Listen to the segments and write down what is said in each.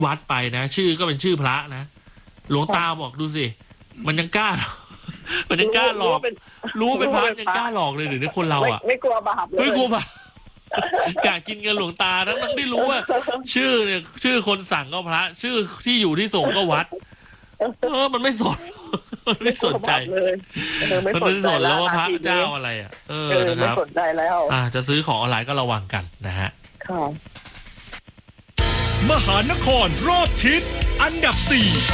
วัดไปนะชื่อก็เป็นชื่อพระนะหลวงตาบอกดูสิมันยังกล้ามันยังกล้าหลอกรู้เป็นพระยังกล้าหลอกเลยหรือคนเราอ่ะไม่กลัวบาปเลยไม่กลัวบาปกะกินเงินหลวงตาทั้งที่รู้ว่าชื่อเนี่ยชื่อคนสั่งก็พระชื่อที่อยู่ที่ส่งก็วัดมันไม่สนมันไม่สนใจมันไม่สนแล้วว่าพระเจ้าอะไรอ่ะนะครับไม่สนใจแล้วจะซื้อของออนไลน์ก็ระวังกันนะฮะค่ะมหานครรอบทิศอันดับ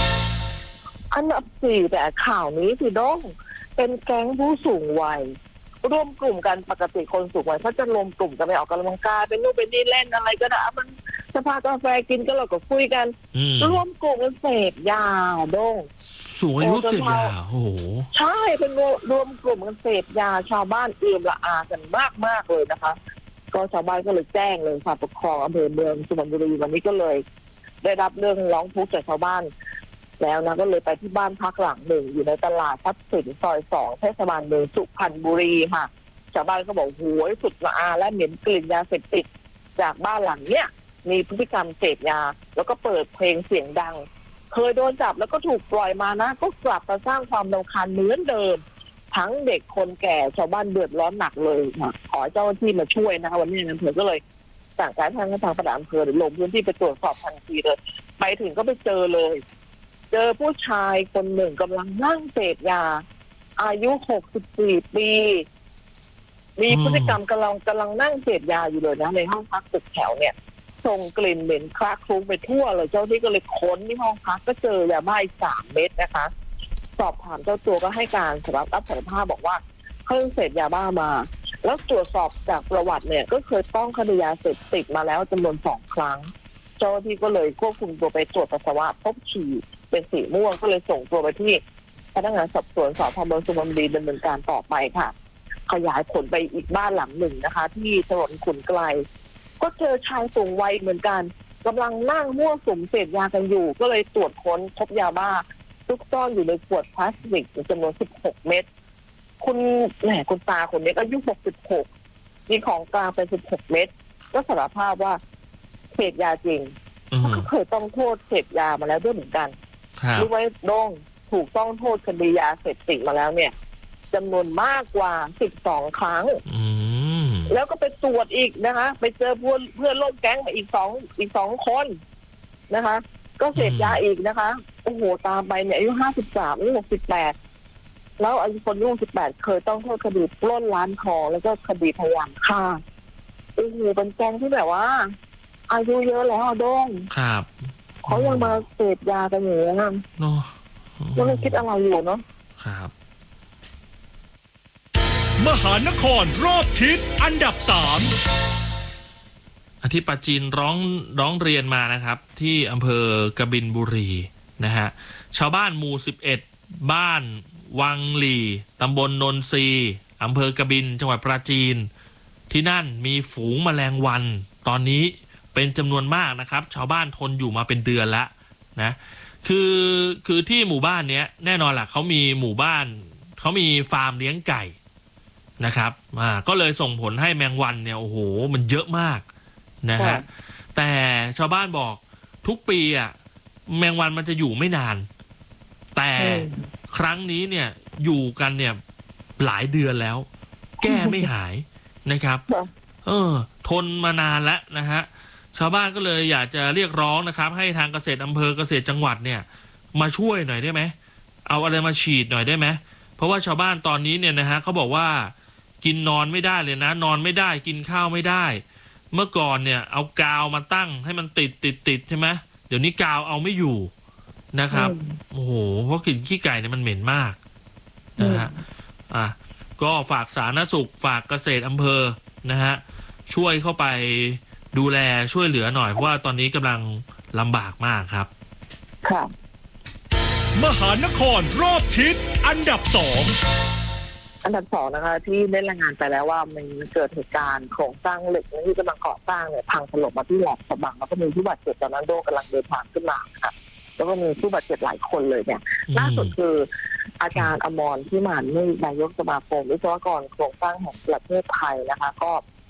4 แต่ข่าวนี้สิน้องเป็นแก๊งผู้สูงวัยร่วมกลุ่มกันปกติคนสูงวัยเขาจะรวมกลุ่มกันไปออกกำลังกายเป็นนู่นเป็นนี่เล่นอะไรก็ได้มันจะพากาแฟกินก็เราก็คุยกันร่วมกลุ่มกันเสพยาด้งสูงอายุเสพยาโอ้โหใช่เป็นรวมกลุ่มกันเสพยาชาวบ้านเอื้อมละอากันมากเลยนะคะก็ชาวบ้านก็เลยแจ้งเลยฝ่ายปกครองอำเภอเมืองสุพรรณบุรีวันนี้ก็เลยได้รับเรื่องร้องทุกข์จากชาวบ้านแล้วนะก็เลยไปที่บ้านพักหลังหนึ่งอยู่ในตลาดทรัพย์สินซอย2เทศบาลเมืองสุพรรณบุรีค่ะชาวบ้านก็บอกโหยสุดละอาและเหม็นกลิ่นยาเสพติดจากบ้านหลังเนี้ยมีพฤติกรรมเสพยาแล้วก็เปิดเพลงเสียงดังเคยโดนจับแล้วก็ถูกปล่อยมานะก็กลับมาสร้างความรำคาญเหมือนเดิมทั้งเด็กคนแก่ชาวบ้านเดือดร้อนหนักเลยค่ะขอเจ้าหน้าที่มาช่วยนะคะวันนี้อำเภอก็เลยสั่งการทางปลัดอำเภอลงพื้นที่ไปตรวจสอบทันทีเลยไปถึงก็ไปเจอเลยเจอผู้ชายคนหนึ่งกำลังนั่งเสพยาอายุ64 ปีมีพฤติกรรมกำลังนั่งเสพยาอยู่เลยนะในห้องพักตึกแถวเนี่ยส่งกลิ่นเหม็นคละคลุ้งไปทั่วเลยเจ้าที่ก็เลยค้นที่ห้องพักก็เจอยาบ้า3 เม็ดนะคะสอบถามเจ้าตัวก็ให้การรับสารภาพบอกว่าเพิ่งเสพยาบ้ามาแล้วตรวจสอบจากประวัติเนี่ยก็เคยต้องคดียาเสพติดมาแล้วจำนวน2 ครั้งเจ้าที่ก็เลยควบคุมตัวไปตรวจปัสสาวะพบฉี่เป็นสีม่วงก็เลยส่งตัวไปที่พนักงานสอบสวนสพ.เมืองสุพรรณบุรีดำเนินการต่อไปค่ะขยายผลไปอีกบ้านหลังหนึ่งนะคะที่ถนนขุนไกลก็เจอชายสูงวัยเหมือนกันกำลังนั่งมั่วสุมเสพยากันอยู่ก็เลยตรวจค้นพบยาบ้าซุกซ่อนอยู่ในขวดพลาสติกจำนวน16 เม็ดคุณตาคนนี้อายุ66มีของกลางเป็น16 เม็ดก็สารภาพว่าเสพยาจริงเขาเคยต้องโทษเสพยามาแล้วด้วยเหมือนกันรู้ไว้ด้งถูกต้องโทษคดียาเสพติดมาแล้วเนี่ยจำนวนมากกว่า12 ครั้งแล้วก็ไปตรวจอีกนะคะไปเจอเพื่อนร่วมแก๊งมาอีก2 คนนะคะก็เสพยาอีกนะคะโอ้โหตามไปเนี่ยอายุ53อายุ68แล้วอายุคนอายุ68เคยต้องโทษคดีปล้นร้านทองแล้วก็คดีพยายามฆ่าโอ้โหเป็นแก๊งที่แบบว่าอายุเยอะแล้วด้งครับเขายังมาเสพยากันอยู่นะเนาะแล้วไม่คิดอะไรอยู่เนาะครับมหานครรอบทิศอันดับ 3ที่ปราจีนร้องเรียนมานะครับที่อำเภอกบินบุรีนะฮะชาวบ้านหมู่11บ้านวังหลีตำบลนนทรีอำเภอกบินจังหวัดปราจีนที่นั่นมีฝูงแมลงวันตอนนี้เป็นจำนวนมากนะครับชาวบ้านทนอยู่มาเป็นเดือนแล้วนะคือที่หมู่บ้านเนี้ยแน่นอนแหละเขามีหมู่บ้านเขามีฟาร์มเลี้ยงไก่นะครับก็เลยส่งผลให้แมงวันเนี่ยโอ้โหมันเยอะมากนะฮะแต่ชาวบ้านบอกทุกปีอ่ะแมงวันมันจะอยู่ไม่นานแต่ครั้งนี้เนี่ยอยู่กันเนี่ยหลายเดือนแล้วแก้ไม่หายนะครับทนมานานแล้วนะฮะชาวบ้านก็เลยอยากจะเรียกร้องนะครับให้ทางเกษตรอำเภอเกษตรจังหวัดเนี่ยมาช่วยหน่อยได้ไหมเอาอะไรมาฉีดหน่อยได้ไหมเพราะว่าชาวบ้านตอนนี้เนี่ยนะฮะเขาบอกว่ากินนอนไม่ได้เลยนะนอนไม่ได้กินข้าวไม่ได้เมื่อก่อนเนี่ยเอากาวมาตั้งให้มันติดใช่ไหมเดี๋ยวนี้กาวเอาไม่อยู่นะครับโอ้โหเพราะกลิ่นขี้ไก่เนี่ยมันเหม็นมากนะฮะก็ฝากสาธารณสุขฝากเกษตรอำเภอนะฮะช่วยเข้าไปดูแลช่วยเหลือหน่อยเพราะว่าตอนนี้กำลังลำบากมากครับค่ะมหานครรอบทิศอันดับ2 นะคะที่ได้รายงานไปแล้วว่ามันเกิดเหตุการณ์โครงสร้างเหล็กที่กำลังก่อสร้างเนี่ยพังถล่มมาที่แหลมฉบังแล้วก็มีผู้บาดเจ็บตอนนั้นโดกำลังเดินทางขึ้นมาค่ะแล้วก็มีผู้บาดเจ็บหลายคนเลยเนี่ยล่าสุดคืออาจารย์อมรพิมานนายกสมาคมวิศวกรโครงสร้างแห่งประเทศไทยนะคะก็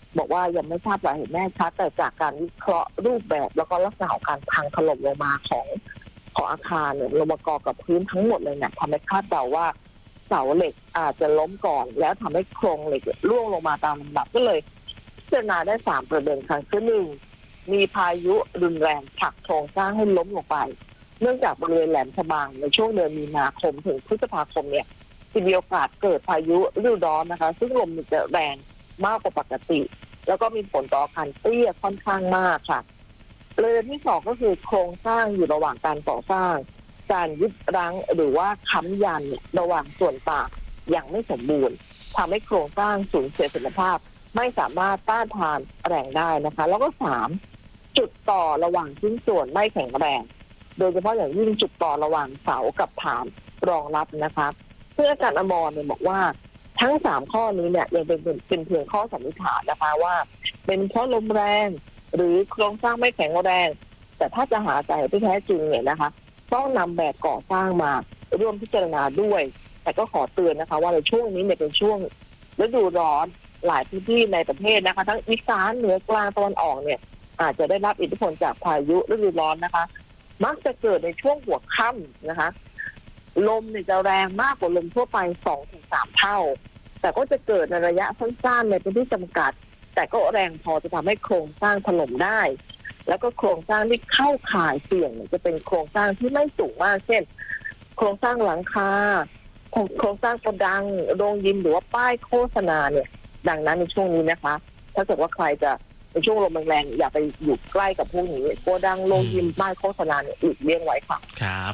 บอกว่ายังไม่ทราบสาเหตุแน่ชัดแต่จากการวิเคราะห์รูปแบบแล้วก็ลักษณะของการพังถล่มลงมาของอาคารเนี่ยลงมากอกับพื้นทั้งหมดเลยเนี่ยทำให้คาดเดาว่าเสาเหล็กอาจจะล้มก่อนแล้วทำให้โครงเหล็กร่วงลงมาตามลำดับก็เลยพิจารณาได้3ประเด็นค่ะคือหนึ่งมีพายุรุนแรงผลักโครงสร้างให้ล้มลงไปเนื่องจากบริเวณแหลมฉบังในช่วงเดือนมีนาคมถึงพฤษภาคมเนี่ยมีโอกาสเกิดพายุฤดูร้อนนะคะซึ่งลมจะแรงมากกว่าปกติแล้วก็มีผลต่ออาคารเตี้ยค่อนข้างมากค่ะประเด็นที่2ก็คือโครงสร้างอยู่ระหว่างการก่อสร้างการยึดรั้งหรือว่าค้ำยันระหว่างส่วนต่างอย่างไม่สมบูรณ์ทำให้โครงสร้างสูญเสียศักยภาพไม่สามารถต้านทานแรงได้นะคะแล้วก็3จุดต่อระหว่างชิ้นส่วนไม่แข็งแรงโดยเฉพาะอย่างยิ่งจุดต่อระหว่างเสากับฐานรองรับนะคะซึ่งอาจารย์อมรเนี่ยบอกว่าทั้ง3ข้อนี้เนี่ยยังเป็นเพียงข้อสันนิษฐานนะคะว่าเป็นเพราะลมแรงหรือโครงสร้างไม่แข็งแรงแต่ถ้าจะหาสาเหตุที่แท้จริงเนี่ยนะคะต้องนำแบบก่อสร้างมาร่วมพิจารณาด้วยแต่ก็ขอเตือนนะคะว่าในช่วงนี้เนี่ยเป็นช่วงฤดูร้อนหลายพื้นที่ในประเทศนะคะทั้งอีสานเหนือกลางตะวันออกเนี่ยอาจจะได้รับอิทธิพลจากพายุฤดูร้อนนะคะมักจะเกิดในช่วงหัวค่ำนะคะลมเนี่ยจะแรงมากกว่าลมทั่วไป 2-3 เท่าแต่ก็จะเกิดในระยะสั้นๆในพื้นที่จำกัดแต่ก็แรงพอจะทำให้โครงสร้างถล่มได้แล้วก็โครงสร้างที่เข้าข่ายเสี่ยงจะเป็นโครงสร้างที่ไม่สูงมากเช่นโครงสร้างหลังคาโครงสร้างโกดังโรงยิมหรือว่าป้ายโฆษณาเนี่ยดังนั้นในช่วงนี้นะคะถ้าเกิดว่าใครจะในช่วงลมแรงๆอย่าไปอยู่ใกล้กับพวกนี้โกดังโรงยิมป้ายโฆษณาเนี่ยหลีกเลี่ยงไว้ค่ะครับ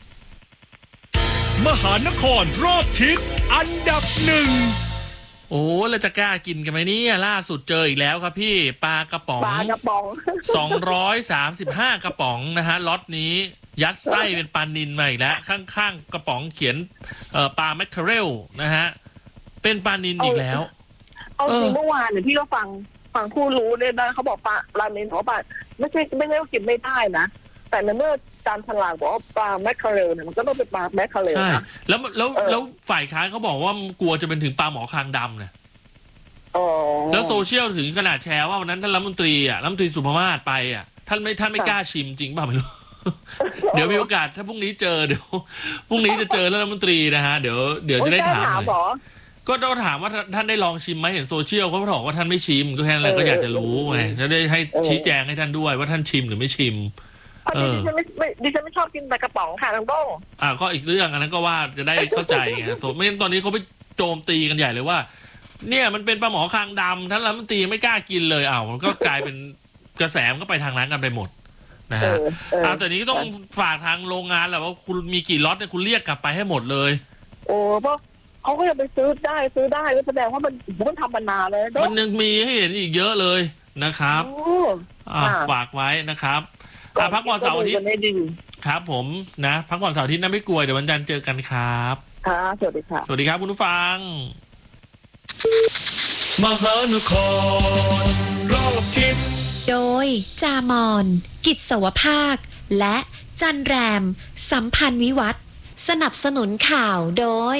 มหานครรอบทิศอันดับ1 โอ้แล้วจะกล้ากินกันไหมเนี่ยล่าสุดเจออีกแล้วครับพี่ปลากระป๋อง235กระป๋องนะฮะล็อตนี้ยัดไส้เป็นปลานิลมาอีกแล้วข้างๆกระป๋องเขียนปลาแมคเคอเรลนะฮะเป็นปลานิลอีกแล้วเอาจริงเมื่อวานเนี่ยพี่ก็ฟังผู้รู้เนี่ยนะเขาบอกปลานิลเขาบอกไม่ใช่ว่ากินไม่ได้นะแต่ในเมื่อตามฉลากบอกว่าปลาแมคเคอเรลเนี่ยมันก็ต้องเป็นปลาแมคเคอเรลนะแล้วฝ่ายค้านเขาบอกว่ากลัวจะเป็นถึงปลาหมอคางดำเนี่ยแล้วโซเชียลถึงขนาดแชร์ว่าวันนั้นท่านรัฐมนตรีสุภมาศไปท่านไม่กล้าชิมจริงป่ะไม่รู้ เดี๋ยวมีโอกาสถ้าพรุ่งนี้เจอเดี๋ยวพรุ่งนี้จะเจอรัฐมนตรีนะฮะเดี๋ยวจะได้ถามก็ต้องถามว่าท่านได้ลองชิมไหมเห็นโซเชียลเขาบอกว่าท่านไม่ชิมก็แค่นั้นก็อยากจะรู้ไงจะได้ให้ชี้แจงให้ท่านด้วยว่าท่านชิมหรือไม่ชิมดิฉันไม่ชอบกินปลากระป๋องค่ะน้องโต้งก็อีกเรื่องอันนั้นก็ว่าจะได้เข้าใจไงไม่งั้นตอนนี้เขาไปโจมตีกันใหญ่เลยว่าเนี่ยมันเป็นปลาหมอคางดำท่านรัฐมนตรีไม่กล้ากินเลยมันก็กลายเป็นกระแสมันก็ไปทางนั้นกันไปหมดนะฮะแต่นี้ต้องฝากทางโรงงานแหละว่าคุณมีกี่ล็อตเนี่ยคุณเรียกกลับไปให้หมดเลยเพราะเขาก็จะไปซื้อได้ก็แสดงว่ามันทำมานานเลยมันยังมีให้เห็นอีกเยอะเลยนะครับฝากไว้นะครับพักผ่อนเสาร์อาทิตย์ครับผมนะพักผ่อนเสาร์อาทิตย์นะไม่กลัวเดี๋ยววันจันทร์เจอกันครับสวัสดีค่ะสวัสดีครับคุณผู้ฟังมหานครรอบทิศโดยจามอนกิจสวภาคและจันแรมสัมพันธ์วิวัฒน์สนับสนุนข่าวโดย